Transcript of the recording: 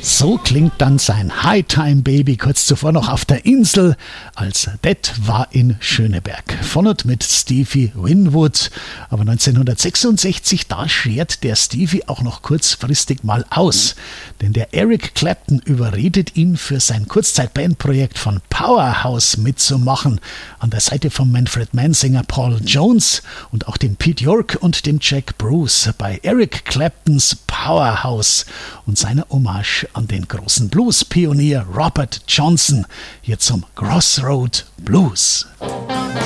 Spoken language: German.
So klingt dann sein High Time Baby kurz zuvor noch auf der Insel, als Det war in Schöneberg. Von und mit Stevie Winwood. Aber 1966, da schert der Stevie auch noch kurzfristig mal aus. Denn der Eric Clapton überredet ihn, für sein Kurzzeit-Bandprojekt von Powerhouse mitzumachen. An der Seite von Manfred Mann-Sänger Paul Jones und auch dem Pete York und dem Jack Bruce bei Eric Claptons Powerhouse und seiner Hommage an den großen Blues-Pionier Robert Johnson, hier zum Crossroad Blues.